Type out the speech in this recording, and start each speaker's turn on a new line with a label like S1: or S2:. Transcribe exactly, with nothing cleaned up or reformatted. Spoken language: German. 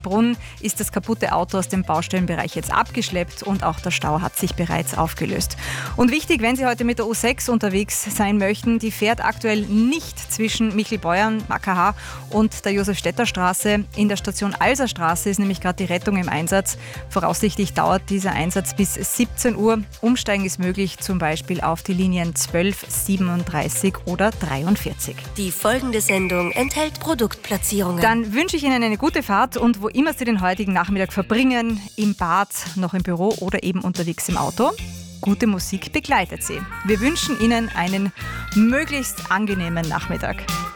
S1: Brunn ist das kaputte Auto aus dem Baustellenbereich jetzt abgeschleppt und auch der Stau hat sich bereits aufgelöst. Und wichtig, wenn Sie heute mit der U sechs unterwegs sein möchten, die fährt aktuell nicht zwischen Michelbeuern, A K H und der Josef-Stetter-Straße. In der Station Alserstraße ist nämlich gerade die Rettung im Einsatz. Voraussichtlich dauert dieser Einsatz bis siebzehn Uhr. Umsteigen ist möglich, zum Beispiel auf die Linien zwölf, siebenunddreißig oder dreiundvierzig.
S2: Die folgende Sendung enthält Produktplatzierungen.
S1: Dann wünsche ich Ihnen eine gute Fahrt und wo immer Sie den heutigen Nachmittag verbringen, im Bad, noch im Büro oder eben unterwegs im Auto, gute Musik begleitet Sie. Wir wünschen Ihnen einen möglichst angenehmen Nachmittag.